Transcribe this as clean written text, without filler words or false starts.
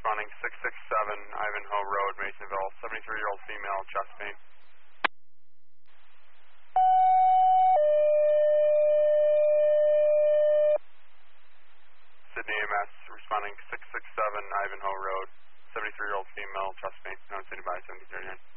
responding 667 Ivanhoe Road, Masonville, 73-year-old female, chest pain. Sydney EMS responding 667 Ivanhoe Road, 73-year-old female, chest pain, known city by 7039.